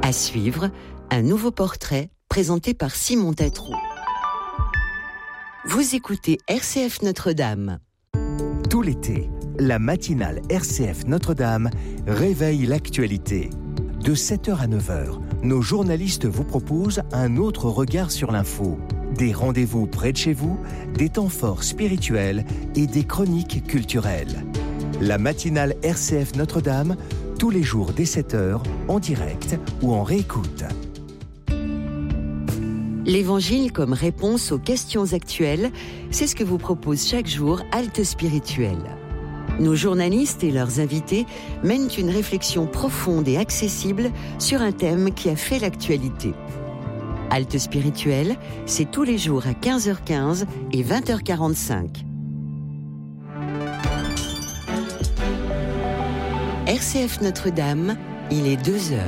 À suivre, un nouveau portrait présenté par Simon Tatro. Vous écoutez RCF Notre-Dame. Tout l'été, la matinale RCF Notre-Dame réveille l'actualité. De 7h à 9h, nos journalistes vous proposent un autre regard sur l'info. Des rendez-vous près de chez vous, des temps forts spirituels et des chroniques culturelles. La matinale RCF Notre-Dame, tous les jours dès 7h, en direct ou en réécoute. L'Évangile comme réponse aux questions actuelles, c'est ce que vous propose chaque jour Halte Spirituelle. Nos journalistes et leurs invités mènent une réflexion profonde et accessible sur un thème qui a fait l'actualité. Halte Spirituelle, c'est tous les jours à 15h15 et 20h45. RCF Notre-Dame, il est 2h.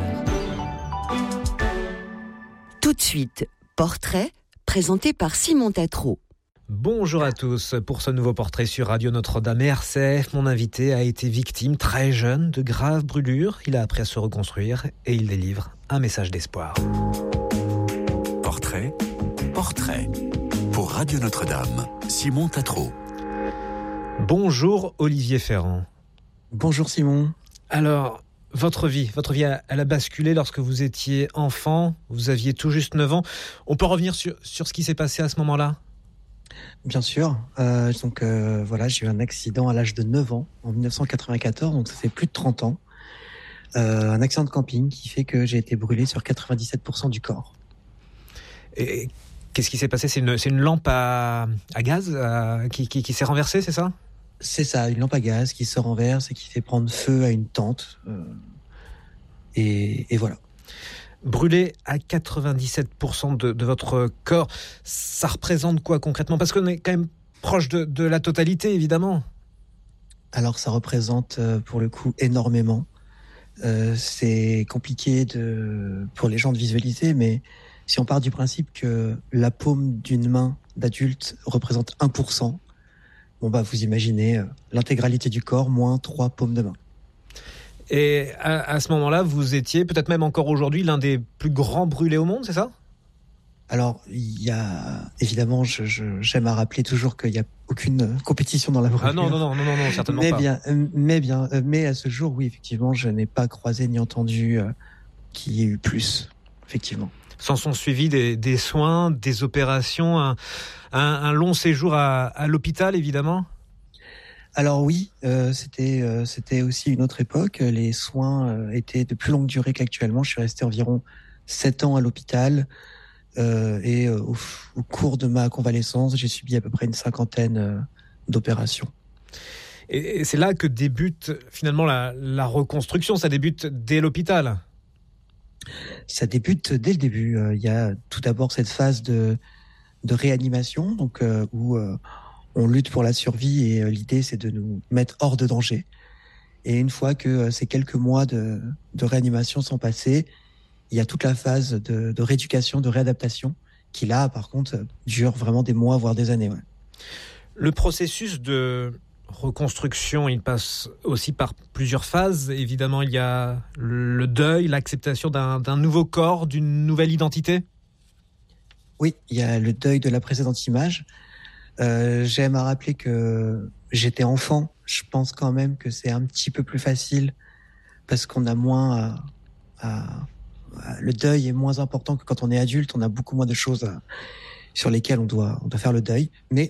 Tout de suite, portrait présenté par Simon Tatro. Bonjour à tous. Pour ce nouveau portrait sur Radio Notre-Dame et RCF, mon invité a été victime très jeune de graves brûlures. Il a appris à se reconstruire et il délivre un message d'espoir. Portrait pour Radio Notre-Dame, Simon Tatro. Bonjour Olivier Ferrand. Bonjour Simon. Alors, votre vie, elle a basculé lorsque vous étiez enfant, vous aviez tout juste 9 ans. On peut revenir sur ce qui s'est passé à ce moment-là ? Bien sûr. J'ai eu un accident à l'âge de 9 ans, en 1994, donc ça fait plus de 30 ans. Un accident de camping qui fait que j'ai été brûlé sur 97% du corps. Et qu'est-ce qui s'est passé ? C'est une lampe à gaz qui s'est renversée, c'est ça ? C'est ça, une lampe à gaz qui se renverse et qui fait prendre feu à une tente. Et voilà. Brûlé à 97% de votre corps, ça représente quoi concrètement ? Parce qu'on est quand même proche de la totalité, évidemment. Alors ça représente pour le coup énormément. C'est compliqué pour les gens de visualiser, mais si on part du principe que la paume d'une main d'adulte représente 1%, vous imaginez l'intégralité du corps moins 3 paumes de main. Et à ce moment-là, vous étiez, peut-être même encore aujourd'hui, l'un des plus grands brûlés au monde, c'est ça ? Alors, il y a évidemment, j'aime à rappeler toujours qu'il n'y a aucune compétition dans la brûlure. Ah non, certainement pas. Mais à ce jour, oui, effectivement, je n'ai pas croisé ni entendu qu'il y ait eu plus, effectivement. S'en sont suivis des soins, des opérations, un long séjour à l'hôpital, évidemment ? Alors oui, c'était aussi une autre époque. Les soins étaient de plus longue durée qu'actuellement. Je suis resté environ 7 ans à l'hôpital au cours de ma convalescence, j'ai subi à peu près une 50aine d'opérations. Et c'est là que débute finalement la reconstruction. Ça débute dès l'hôpital ? Ça débute dès le début. Il y a tout d'abord cette phase de réanimation, où on lutte pour la survie et l'idée c'est de nous mettre hors de danger. Et une fois que ces quelques mois de réanimation sont passés, il y a toute la phase de rééducation, de réadaptation, qui là par contre dure vraiment des mois voire des années. Ouais. Le processus de reconstruction, il passe aussi par plusieurs phases. Évidemment, il y a le deuil, l'acceptation d'un nouveau corps, d'une nouvelle identité. Oui, il y a le deuil de la précédente image. J'aime à rappeler que j'étais enfant. Je pense quand même que c'est un petit peu plus facile parce qu'on a moins le deuil est moins important que quand on est adulte. On a beaucoup moins de choses sur lesquelles on doit faire le deuil. Mais